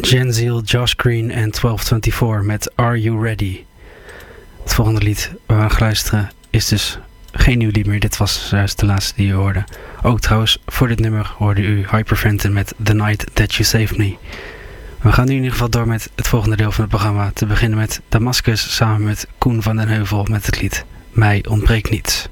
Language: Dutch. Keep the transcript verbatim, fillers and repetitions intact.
Genzeel, Josh Green en twaalf vierentwintig met Are You Ready? Het volgende lied waar we aan gaan luisteren is dus geen nieuw lied meer. Dit was juist de laatste die u hoorde. Ook trouwens, voor dit nummer hoorde u Hyperventen met The Night That You Saved Me. We gaan nu in ieder geval door met het volgende deel van het programma. Te beginnen met Damascus samen met Koen van den Heuvel met het lied Mij ontbreekt niets.